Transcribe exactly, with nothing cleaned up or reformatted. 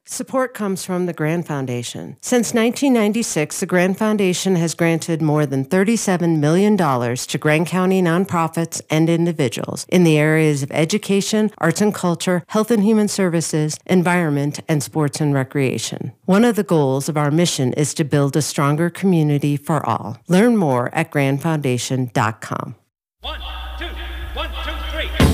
Support comes from the Grand Foundation. Since nineteen ninety-six, the Grand Foundation has granted more than thirty-seven million dollars to Grand County nonprofits and individuals in the areas of education, arts and culture, health and human services, environment, and sports and recreation. One of the goals of our mission is to build a stronger community for all. Learn more at grand foundation dot com. One.